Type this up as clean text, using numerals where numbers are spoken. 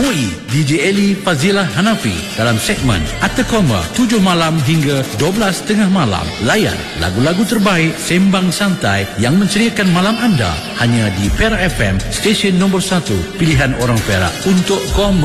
temui DJ Eli Fazilah Hanafi dalam segmen Atta Koma 7 malam hingga 12 tengah malam. Layan lagu-lagu terbaik sembang santai yang menceriakan malam anda hanya di Perak FM, stesen nombor 1 pilihan orang Perak untuk